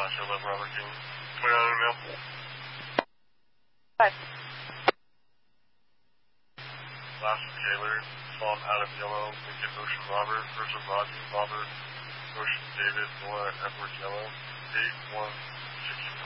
Love Robert King. 29 mil. Five. Last of Taylor, Spawn Adam Yellow, Lincoln Ocean Robert, Virgil Rodney Robert, Ocean David, Nora Edward Yellow, 8-1.